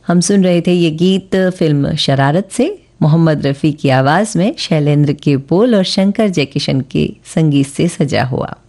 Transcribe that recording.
हम सुन रहे थे ये गीत फिल्म शरारत से, मोहम्मद रफ़ी की आवाज़ में, शैलेंद्र के बोल और शंकर जयकिशन के संगीत से सजा हुआ।